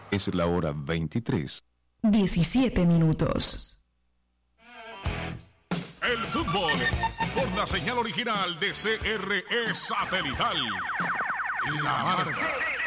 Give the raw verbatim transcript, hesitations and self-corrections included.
Es la hora veintitrés. diecisiete minutos. El fútbol por la señal original de C R E Satelital. La Marca.